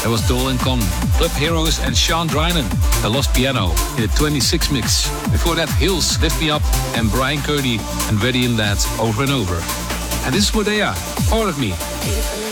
That was Dolan Con, Club Heroes and Sean Drynan, The Lost Piano in the 26 mix. Before that, Hills, Lift Me Up, and Brian Cody and Ready in That, Over and Over. And this is Modea, Part of Me.